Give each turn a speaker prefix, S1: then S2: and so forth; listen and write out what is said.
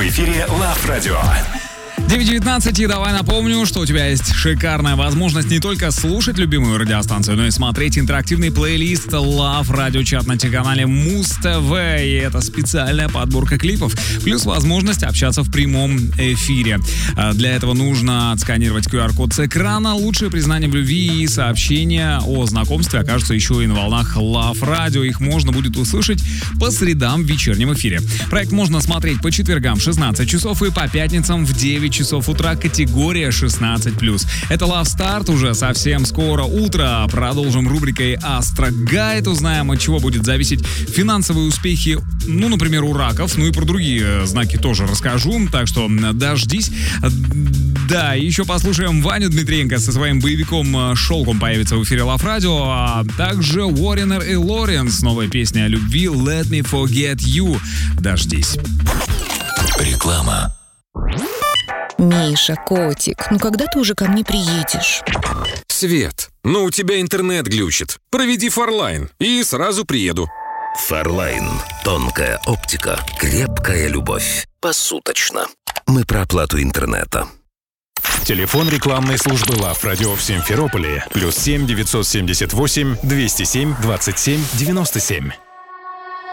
S1: эфире Love Radio.
S2: 9:19, и давай напомню, что у тебя есть шикарная возможность не только слушать любимую радиостанцию, но и смотреть интерактивный плейлист Love Radio Chat на телеканале Муз-ТВ. И это специальная подборка клипов, плюс возможность общаться в прямом эфире. Для этого нужно отсканировать QR-код с экрана. Лучшее признание в любви и сообщения о знакомстве окажутся еще и на волнах Love Radio. Их можно будет услышать по средам в вечернем эфире. Проект можно смотреть по четвергам в 16 часов и по пятницам в 9 часов утра, категория 16+. Это Love Start, уже совсем скоро утро. Продолжим рубрикой Astro Guide. Узнаем, от чего будет зависеть финансовые успехи, например, у раков. И про другие знаки тоже расскажу, так что дождись. Да, еще послушаем Ваню Дмитриенко со своим боевиком «Шелком» появится в эфире Love Radio, а также Wariner и Лоренс, новая песня о любви «Let Me Forget You». Дождись.
S1: Реклама.
S3: Миша, котик, когда ты уже ко мне приедешь?
S4: Свет, у тебя интернет глючит. Проведи Фарлайн и сразу приеду.
S5: Фарлайн. Тонкая оптика, крепкая любовь. Посуточно. Мы про оплату интернета.
S1: Телефон рекламной службы Love Radio в Симферополе +7 978 207 27 97.